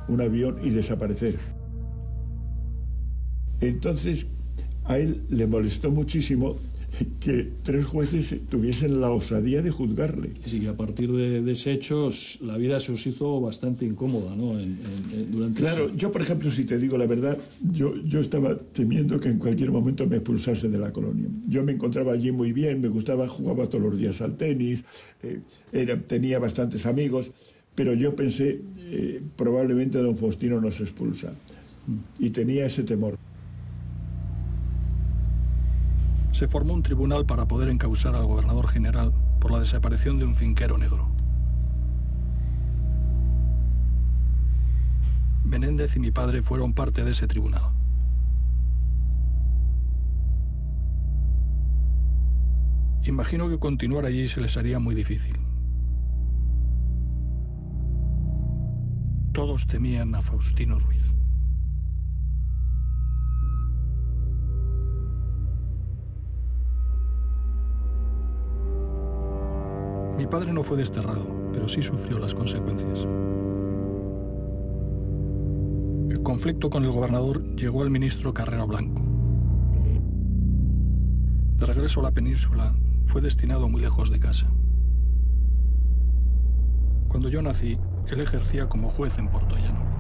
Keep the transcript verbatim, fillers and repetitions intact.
un avión y desaparecer. Entonces, a él le molestó muchísimo que tres jueces tuviesen la osadía de juzgarle. Sí, que a partir de, de ese hecho la vida se os hizo bastante incómoda, ¿no? En, en, en, durante claro, ese... yo por ejemplo, si te digo la verdad, yo, yo estaba temiendo que en cualquier momento me expulsase de la colonia. Yo me encontraba allí muy bien, me gustaba, jugaba todos los días al tenis, eh, era, tenía bastantes amigos, pero yo pensé, eh, probablemente don Faustino nos expulsa. Y tenía ese temor. Se formó un tribunal para poder encausar al gobernador general por la desaparición de un finquero negro. Menéndez y mi padre fueron parte de ese tribunal. Imagino que continuar allí se les haría muy difícil. Todos temían a Faustino Ruiz. Mi padre no fue desterrado, pero sí sufrió las consecuencias. El conflicto con el gobernador llegó al ministro Carrero Blanco. De regreso a la península, fue destinado muy lejos de casa. Cuando yo nací, él ejercía como juez en Puertollano.